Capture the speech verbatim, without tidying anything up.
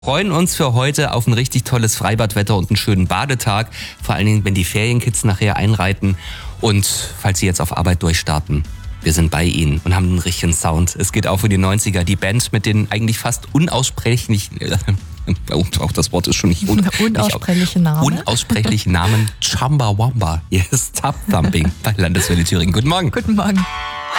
Freuen uns für heute auf ein richtig tolles Freibadwetter und einen schönen Badetag. Vor allen Dingen, wenn die Ferienkids nachher einreiten und falls sie jetzt auf Arbeit durchstarten. Wir sind bei Ihnen und haben einen richtigen Sound. Es geht auch für die neunziger. Die Band mit den eigentlich fast unaussprechlichen, äh, auch das Wort ist schon nicht un, unaussprechliche nicht, Namen. Unaussprechlichen Namen Chumbawamba. Yes, Tub Thumping bei Landeswelle Thüringen. Guten Morgen. Guten Morgen.